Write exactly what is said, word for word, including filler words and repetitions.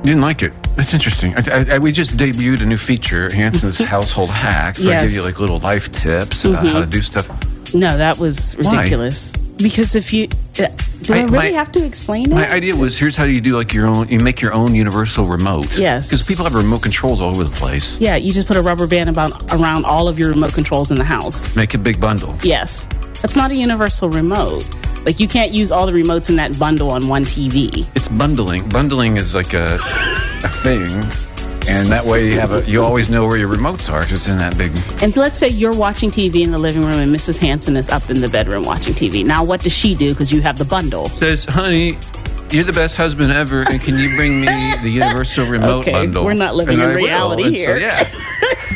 Didn't like it. That's interesting. I, I, we just debuted a new feature, Hanson's Household Hacks. So Yes. I give you like little life tips about Mhm. how to do stuff. No, that was Why? ridiculous. Because if you... Uh, do I, I- really my- have to explain it? My idea was, here's how you do like your own, you make your own universal remote. Yes. Because people have remote controls all over the place. Yeah, you just put a rubber band about around all of your remote controls in the house. Make a big bundle. Yes. That's not a universal remote. Like, you can't use all the remotes in that bundle on one T V. It's bundling. Bundling is like a, a thing. And that way you have a, you always know where your remotes are because it's in that big... And let's say you're watching T V in the living room and Missus Hanson is up in the bedroom watching T V. Now, what does she do? Because you have the bundle. Says, honey, you're the best husband ever, and can you bring me the universal remote Okay, bundle? we're not living And in I will. reality And here. So, yeah.